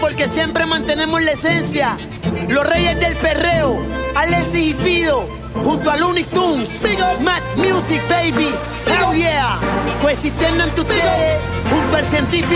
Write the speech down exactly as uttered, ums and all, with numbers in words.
porque siempre mantenemos la esencia. Los reyes del perreo, Alexis y Fido, junto a Looney Tunes, Mad Music Baby, hell yeah, coexistiendo entre ustedes, junto al científico.